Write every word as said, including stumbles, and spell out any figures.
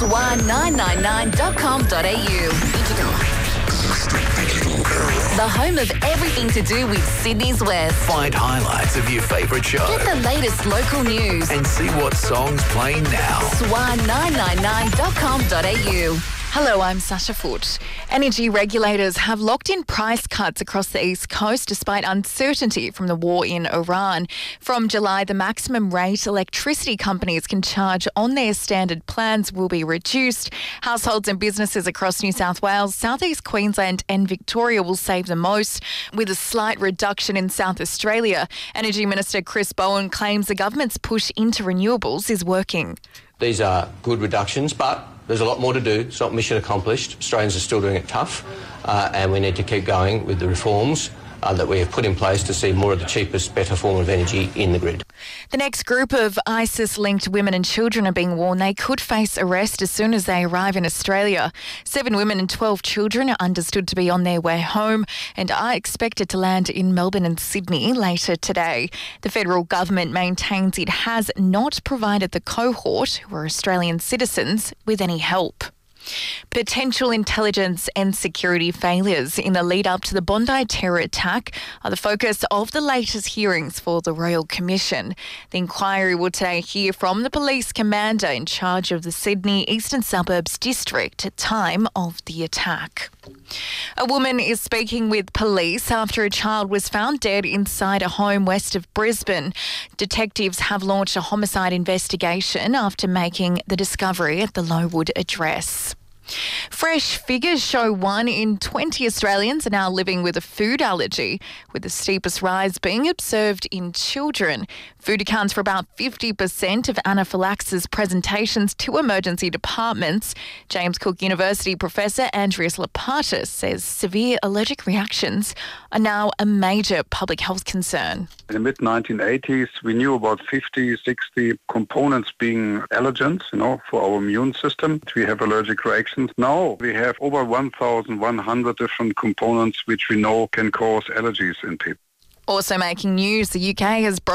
S W A nine nine nine dot com dot a u. The home of everything to do with Sydney's West. Find highlights of your favourite show. Get the latest local news. And see what songs playing now. S W A nine nine nine dot com dot a u. Hello, I'm Sasha Foote. Energy regulators have locked in price cuts across the East Coast despite uncertainty from the war in Iran. From July, the maximum rate electricity companies can charge on their standard plans will be reduced. Households and businesses across New South Wales, South East Queensland and Victoria will save the most, with a slight reduction in South Australia. Energy Minister Chris Bowen claims the government's push into renewables is working. These are good reductions, but there's a lot more to do. It's not mission accomplished. Australians are still doing it tough, uh, and we need to keep going with the reforms uh, that we have put in place to see more of the cheapest, better form of energy in the grid. The next group of ISIS-linked women and children are being warned they could face arrest as soon as they arrive in Australia. Seven women and twelve children are understood to be on their way home and are expected to land in Melbourne and Sydney later today. The federal government maintains it has not provided the cohort, who are Australian citizens, with any help. Potential intelligence and security failures in the lead up to the Bondi terror attack are the focus of the latest hearings for the Royal Commission. The inquiry will today hear from the police commander in charge of the Sydney Eastern Suburbs district at time of the attack. A woman is speaking with police after a child was found dead inside a home west of Brisbane. Detectives have launched a homicide investigation after making the discovery at the Lowood address. Fresh figures show one in twenty Australians are now living with a food allergy, with the steepest rise being observed in children. Food accounts for about fifty percent of anaphylaxis presentations to emergency departments. James Cook University professor Andreas Lapatis says severe allergic reactions are now a major public health concern. In the mid nineteen eighties, we knew about fifty, sixty components being allergens, you know, for our immune system. We have allergic reactions. Now we have over one thousand one hundred different components which we know can cause allergies in people. Also making news, the U K has